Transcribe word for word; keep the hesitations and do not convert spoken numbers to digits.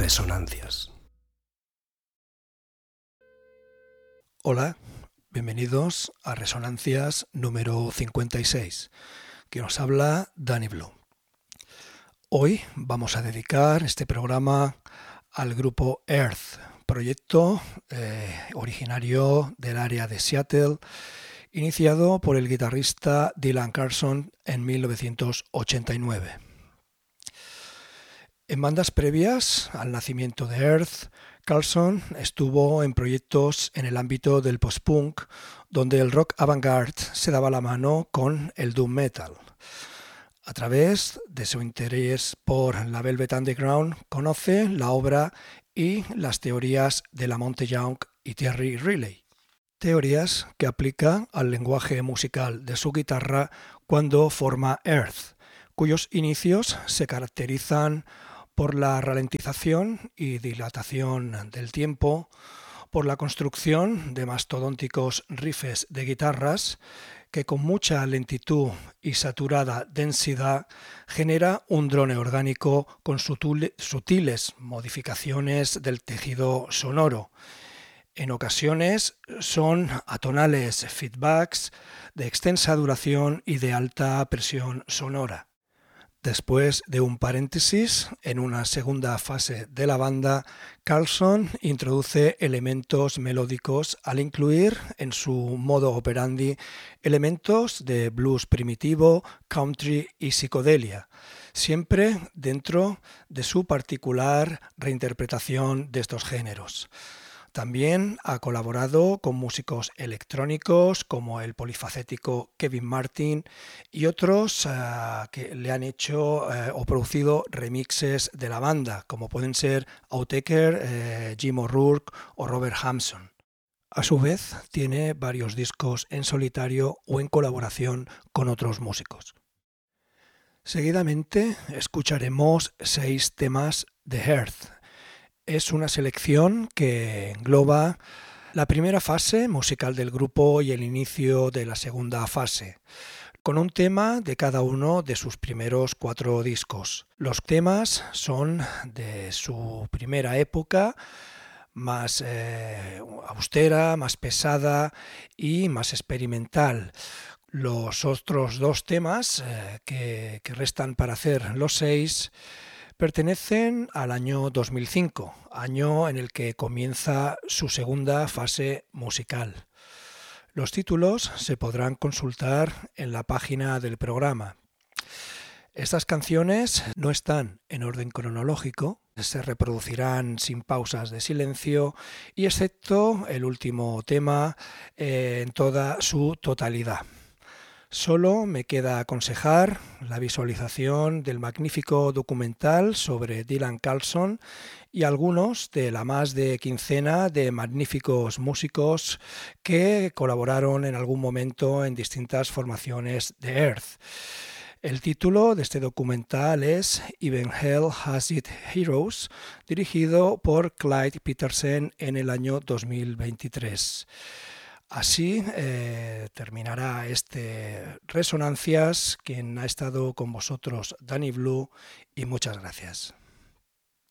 Resonancias. Hola, bienvenidos a Resonancias número cincuenta y seis, que nos habla Danny Blue. Hoy vamos a dedicar este programa al grupo Earth, proyecto eh, originario del área de Seattle, iniciado por el guitarrista Dylan Carlson en mil novecientos ochenta y nueve. En bandas previas al nacimiento de Earth, Carlson estuvo en proyectos en el ámbito del post-punk, donde el rock avant-garde se daba la mano con el doom metal. A través de su interés por la Velvet Underground, conoce la obra y las teorías de Lamont Young y Terry Riley. Teorías que aplica al lenguaje musical de su guitarra cuando forma Earth, cuyos inicios se caracterizan por la ralentización y dilatación del tiempo, por la construcción de mastodónticos riffs de guitarras que con mucha lentitud y saturada densidad genera un drone orgánico con sutiles modificaciones del tejido sonoro. En ocasiones son atonales feedbacks de extensa duración y de alta presión sonora. Después de un paréntesis, en una segunda fase de la banda, Carlson introduce elementos melódicos al incluir en su modo operandi elementos de blues primitivo, country y psicodelia, siempre dentro de su particular reinterpretación de estos géneros. También ha colaborado con músicos electrónicos como el polifacético Kevin Martin y otros uh, que le han hecho uh, o producido remixes de la banda, como pueden ser Outtaker, eh, Jim O'Rourke o Robert Hampson. A su vez, tiene varios discos en solitario o en colaboración con otros músicos. Seguidamente escucharemos seis temas de Earth. Es una selección que engloba la primera fase musical del grupo y el inicio de la segunda fase, con un tema de cada uno de sus primeros cuatro discos. Los temas son de su primera época, más eh, austera, más pesada y más experimental. Los otros dos temas eh, que, que restan para hacer los seis pertenecen al año dos mil cinco, año en el que comienza su segunda fase musical. Los títulos se podrán consultar en la página del programa. Estas canciones no están en orden cronológico, se reproducirán sin pausas de silencio y excepto el último tema eh, en toda su totalidad. Solo me queda aconsejar la visualización del magnífico documental sobre Dylan Carlson y algunos de la más de quincena de magníficos músicos que colaboraron en algún momento en distintas formaciones de Earth. El título de este documental es Even Hell Has Its Heroes, dirigido por Clyde Petersen en el año dos mil veintitrés. Así eh, terminará este Resonancias. Quien ha estado con vosotros, Danny Blue, y muchas gracias.